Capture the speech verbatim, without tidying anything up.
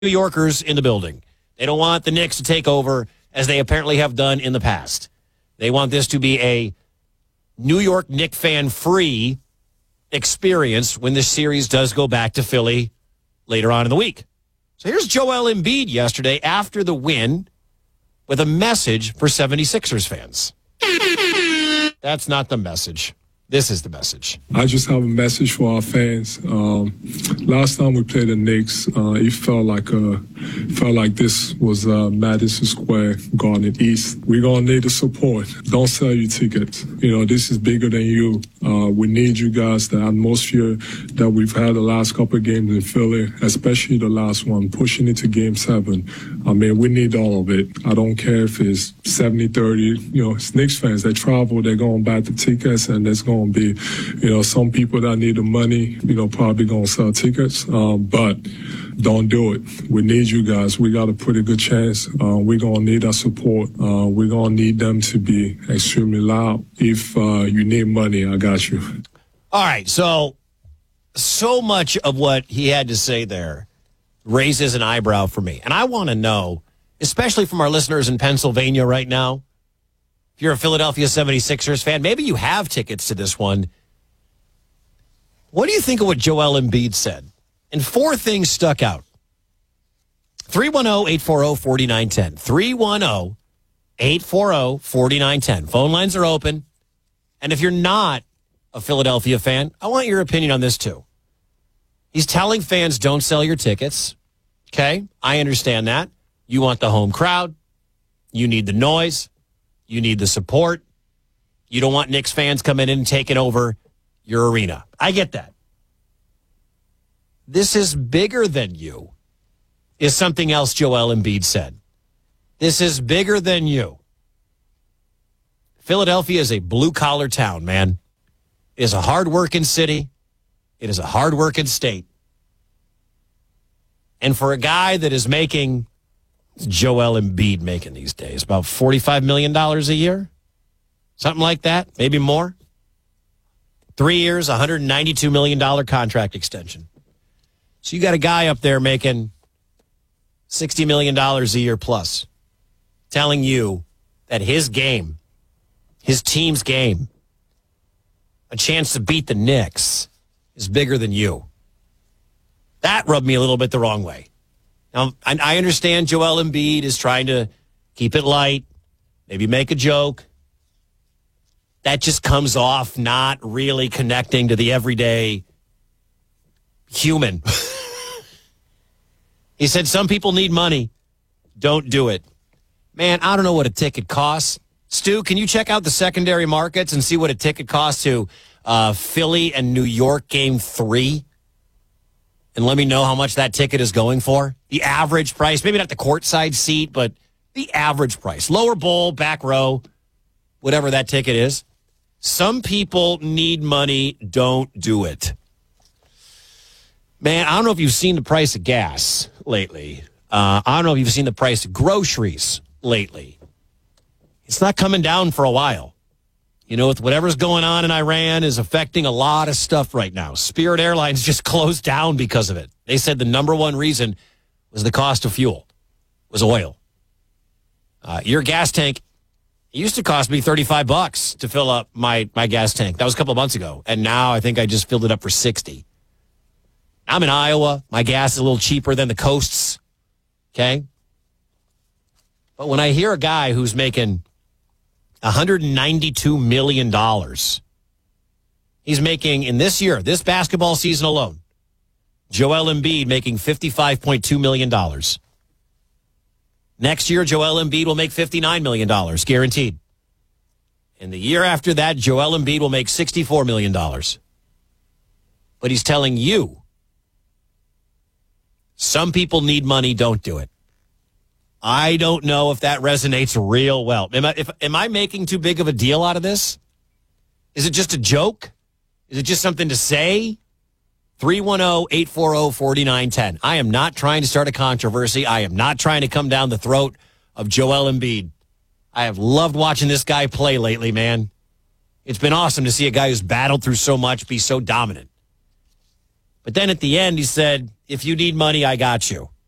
New Yorkers in the building. They don't want the Knicks to take over as they apparently have done in the past. They want this to be a New York Knicks fan-free experience when this series does go back to Philly later on in the week. So here's Joel Embiid yesterday after the win with a message for seventy-sixers fans. That's not the message. This is the message. I just have a message for our fans. Um, last time we played the Knicks, uh, it felt like a, felt like this was uh, Madison Square Garden East. We're gonna need the support. Don't sell your tickets. You know, this is bigger than you. Uh, we need you guys. The atmosphere that we've had the last couple of games in Philly, especially the last one, pushing it to Game Seven. I mean, we need all of it. I don't care if it's seventy thirty. You know, it's Knicks fans. They travel. They're going to buy the tickets, and there's going to be, you know, some people that need the money, you know, probably going to sell tickets. Um, but don't do it. We need you guys. We got a pretty good chance. Uh, we're going to need our support. Uh, we're going to need them to be extremely loud. If uh, you need money, I got you. All right. So, so much of what he had to say there raises an eyebrow for me. And I want to know, especially from our listeners in Pennsylvania right now, if you're a Philadelphia seventy-sixers fan, maybe you have tickets to this one. What do you think of what Joel Embiid said? And four things stuck out. three one zero, eight four zero, four nine one zero. three one zero, eight four zero, four nine one zero. Phone lines are open. And if you're not a Philadelphia fan, I want your opinion on this too. He's telling fans don't sell your tickets. Okay, I understand that. You want the home crowd. You need the noise. You need the support. You don't want Knicks fans coming in and taking over your arena. I get that. This is bigger than you, is something else Joel Embiid said. This is bigger than you. Philadelphia is a blue-collar town, man. It is a hard-working city. It is a hard-working state. And for a guy that is making, Joel Embiid making these days, about forty-five million dollars a year? Something like that, maybe more. Three years, one hundred ninety-two million dollars contract extension. So you got a guy up there making sixty million dollars a year plus, telling you that his game, his team's game, a chance to beat the Knicks is bigger than you. That rubbed me a little bit the wrong way. Now, I understand Joel Embiid is trying to keep it light, maybe make a joke. That just comes off not really connecting to the everyday human. He said some people need money. Don't do it. Man, I don't know what a ticket costs. Stu, can you check out the secondary markets and see what a ticket costs to uh, Philly and New York game three? And let me know how much that ticket is going for. The average price, maybe not the courtside seat, but the average price. Lower bowl, back row, whatever that ticket is. Some people need money. Don't do it. Man, I don't know if you've seen the price of gas lately. Uh, I don't know if you've seen the price of groceries lately. It's not coming down for a while. You know, with whatever's going on in Iran is affecting a lot of stuff right now. Spirit Airlines just closed down because of it. They said the number one reason was the cost of fuel, was oil. Uh, your gas tank, it used to cost me thirty-five bucks to fill up my, my gas tank. That was a couple of months ago. And now I think I just filled it up for sixty. I'm in Iowa. My gas is a little cheaper than the coasts. Okay? But when I hear a guy who's making one hundred ninety-two million dollars. He's making, in this year, this basketball season alone, Joel Embiid making fifty-five point two million dollars. Next year, Joel Embiid will make fifty-nine million dollars, guaranteed. And the year after that, Joel Embiid will make sixty-four million dollars. But he's telling you, some people need money, don't do it. I don't know if that resonates real well. Am I, if, am I making too big of a deal out of this? Is it just a joke? Is it just something to say? three one zero, eight four zero, four nine one zero. I am not trying to start a controversy. I am not trying to come down the throat of Joel Embiid. I have loved watching this guy play lately, man. It's been awesome to see a guy who's battled through so much be so dominant. But then at the end, he said, if you need money, I got you.